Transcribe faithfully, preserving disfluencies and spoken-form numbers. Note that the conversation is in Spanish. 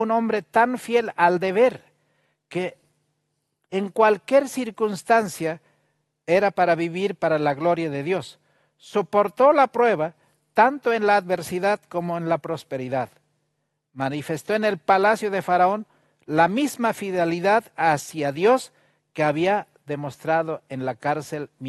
un hombre tan fiel al deber que en cualquier circunstancia era para vivir para la gloria de Dios. Soportó la prueba tanto en la adversidad como en la prosperidad. Manifestó en el palacio de Faraón la misma fidelidad hacia Dios que había demostrado en la cárcel